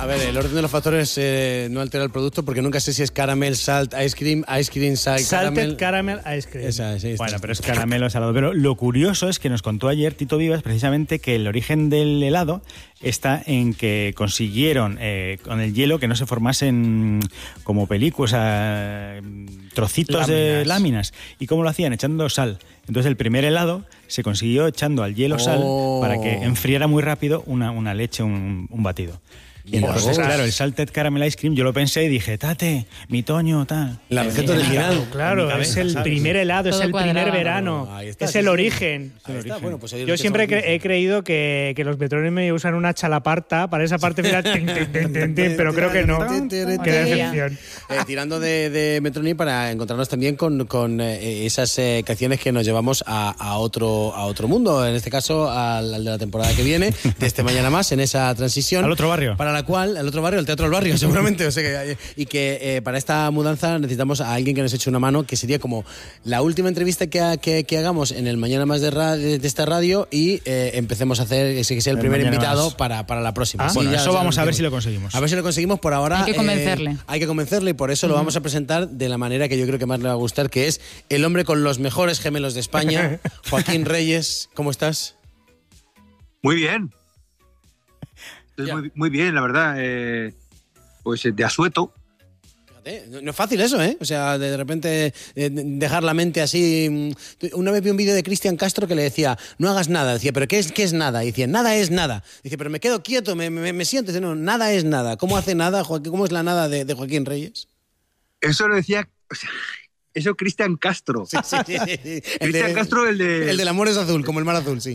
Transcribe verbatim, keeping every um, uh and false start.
A ver, el orden de los factores eh, no altera el producto porque nunca sé si es caramel, salt, ice cream, ice cream, salt, Salted caramel. caramel ice cream. Esa, sí, Bueno, está. pero es caramelo salado. Pero lo curioso es que nos contó ayer Tito Vivas precisamente que el origen del helado está en que consiguieron eh, con el hielo que no se formasen como películas, eh, trocitos Láminas. de láminas. ¿Y cómo lo hacían? Echando sal. Entonces el primer helado se consiguió echando al hielo sal Oh. para que enfriara muy rápido una, una leche, un, un batido. Y Mira, entonces, vos. claro, el salted caramel ice cream, yo lo pensé y dije, tate, mi Toño, tal. La receta Eh, original. Claro, en mi cabeza, es el ¿sabes? primer helado, Todo es el primer cuadrado. verano, Ahí está, es sí, el sí. origen. Ahí está, bueno, pues ahí Yo lo siempre echamos cre- he creído que, que los Metronomy usan una chalaparta para esa parte final, tin, tin, tin, tin, tin, pero creo que no. Qué decepción. Eh, tirando de, de Metroni para encontrarnos también con, con eh, esas eh, canciones que nos llevamos a, a otro a otro mundo, en este caso al, al de la temporada que viene, de este Mañana Más, en esa transición. Al otro barrio. Para la cual, al otro barrio, el Teatro del Barrio, seguramente. O sea que, y que eh, para esta mudanza necesitamos a alguien que nos eche una mano, que sería como la última entrevista que, ha- que, que hagamos en el Mañana Más de, ra- de esta radio y eh, empecemos a hacer ese que sea el, El primer Mañana invitado Más. para, para la próxima. Ah, Sí, bueno, ya- eso ya vamos a ver decimos. si lo conseguimos. A ver si lo conseguimos por ahora. Hay que convencerle. eh, hay que convencerle y por eso lo vamos a presentar de la manera que yo creo que más le va a gustar, que es el hombre con los mejores gemelos de España, Joaquín Reyes. ¿Cómo estás? Muy bien. Es Ya. muy, muy bien, la verdad. Eh, pues eh, de asueto. Fíjate, no, no es fácil eso, ¿eh? O sea, de repente eh, dejar la mente así. Una vez vi un vídeo de Cristian Castro que le decía, no hagas nada. Decía, ¿pero qué es, qué es nada? Y decía, nada es nada. Dice, pero me quedo quieto, me, me, me siento. Dice, no, nada es nada. ¿Cómo hace nada, Joaquín? ¿Cómo es la nada de, de Joaquín Reyes? Eso lo decía. O sea, eso Cristian Castro. Sí, sí, sí, sí. El Cristian de- Castro, el de. El del amor es azul, como el mar azul, sí.